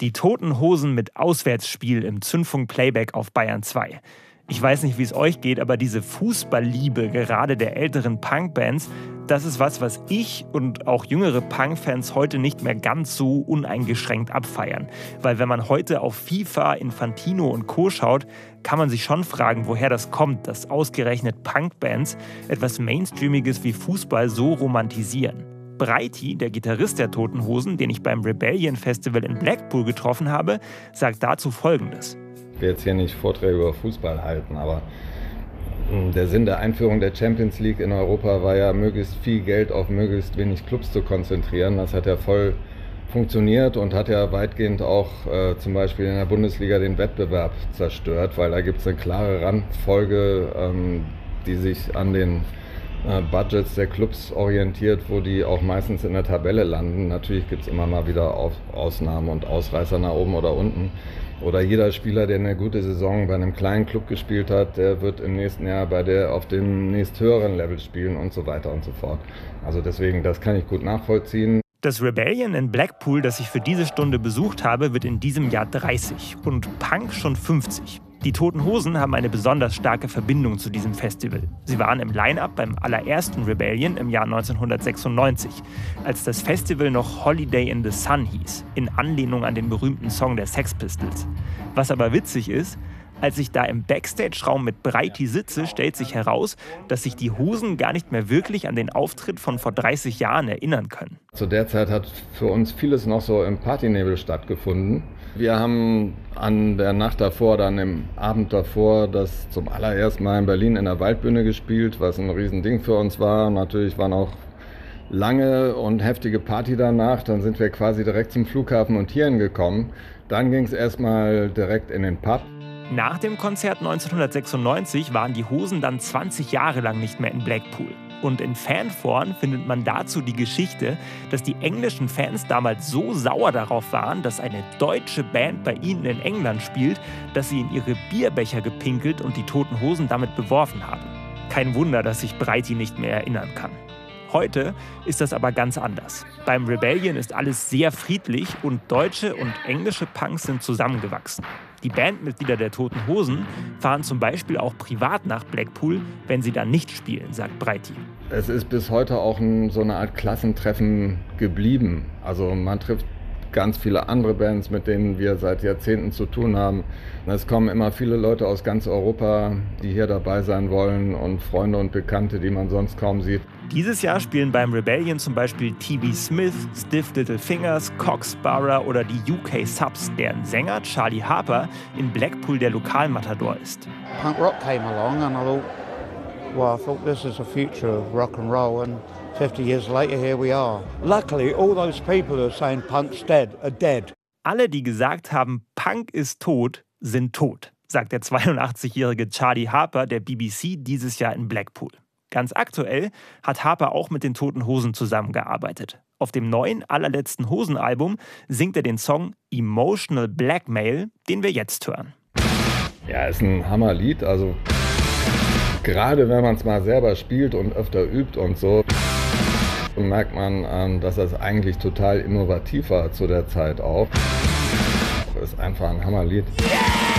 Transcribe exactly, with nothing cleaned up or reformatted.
Die Toten Hosen mit Auswärtsspiel im Zündfunk-Playback auf Bayern zwei. Ich weiß nicht, wie es euch geht, aber diese Fußballliebe gerade der älteren Punkbands, das ist was, was ich und auch jüngere Punkfans heute nicht mehr ganz so uneingeschränkt abfeiern. Weil wenn man heute auf FIFA, Infantino und Co. schaut, kann man sich schon fragen, woher das kommt, dass ausgerechnet Punkbands etwas Mainstreamiges wie Fußball so romantisieren. Breiti, der Gitarrist der Toten Hosen, den ich beim Rebellion Festival in Blackpool getroffen habe, sagt dazu Folgendes. Ich will jetzt hier nicht Vorträge über Fußball halten, aber der Sinn der Einführung der Champions League in Europa war ja, möglichst viel Geld auf möglichst wenig Clubs zu konzentrieren. Das hat ja voll funktioniert und hat ja weitgehend auch äh, zum Beispiel in der Bundesliga den Wettbewerb zerstört, weil da gibt es eine klare Randfolge, ähm, die sich an den äh, Budgets der Clubs orientiert, wo die auch meistens in der Tabelle landen. Natürlich gibt es immer mal wieder auf Ausnahmen und Ausreißer nach oben oder unten. Oder jeder Spieler, der eine gute Saison bei einem kleinen Club gespielt hat, der wird im nächsten Jahr bei der auf dem nächsthöheren Level spielen und so weiter und so fort. Also deswegen, das kann ich gut nachvollziehen. Das Rebellion in Blackpool, das ich für diese Stunde besucht habe, wird in diesem Jahr dreißig und Punk schon fünfzig. Die Toten Hosen haben eine besonders starke Verbindung zu diesem Festival. Sie waren im Line-Up beim allerersten Rebellion im Jahr neunzehnhundertsechsundneunzig, als das Festival noch Holiday in the Sun hieß, in Anlehnung an den berühmten Song der Sex Pistols. Was aber witzig ist, als ich da im Backstage-Raum mit Breiti sitze, stellt sich heraus, dass sich die Hosen gar nicht mehr wirklich an den Auftritt von vor dreißig Jahren erinnern können. Zu der Zeit hat für uns vieles noch so im Partynebel stattgefunden. Wir haben an der Nacht davor, dann im Abend davor, das zum allerersten Mal in Berlin in der Waldbühne gespielt, was ein Riesending für uns war. Natürlich waren auch lange und heftige Party danach. Dann sind wir quasi direkt zum Flughafen und hierhin gekommen. Dann ging es erstmal direkt in den Pub. Nach dem Konzert neunzehnhundertsechsundneunzig waren die Hosen dann zwanzig Jahre lang nicht mehr in Blackpool. Und in Fanforen findet man dazu die Geschichte, dass die englischen Fans damals so sauer darauf waren, dass eine deutsche Band bei ihnen in England spielt, dass sie in ihre Bierbecher gepinkelt und die Toten Hosen damit beworfen haben. Kein Wunder, dass sich Breiti nicht mehr erinnern kann. Heute ist das aber ganz anders. Beim Rebellion ist alles sehr friedlich und deutsche und englische Punks sind zusammengewachsen. Die Bandmitglieder der Toten Hosen fahren zum Beispiel auch privat nach Blackpool, wenn sie da nicht spielen, sagt Breiti. Es ist bis heute auch ein, so eine Art Klassentreffen geblieben. Also man trifft ganz viele andere Bands, mit denen wir seit Jahrzehnten zu tun haben. Es kommen immer viele Leute aus ganz Europa, die hier dabei sein wollen und Freunde und Bekannte, die man sonst kaum sieht. Dieses Jahr spielen beim Rebellion zum Beispiel T B Smith, Stiff Little Fingers, Coxsborough oder die U K Subs, deren Sänger Charlie Harper in Blackpool der Lokalmatador ist. Punk rock came along and I thought, well, I thought this is the future of rock and roll and fifty years later here we are. Luckily all those people who are saying punk's dead are dead. Alle, die gesagt haben, Punk ist tot, sind tot, sagt der zweiundachtzig-jährige Charlie Harper der B B C dieses Jahr in Blackpool. Ganz aktuell hat Harper auch mit den Toten Hosen zusammengearbeitet. Auf dem neuen, allerletzten Hosen-Album singt er den Song Emotional Blackmail, den wir jetzt hören. Ja, ist ein Hammerlied. Also gerade wenn man es mal selber spielt und öfter übt und so, merkt man, dass das eigentlich total innovativ war zu der Zeit auch. Ist einfach ein Hammerlied. Yeah!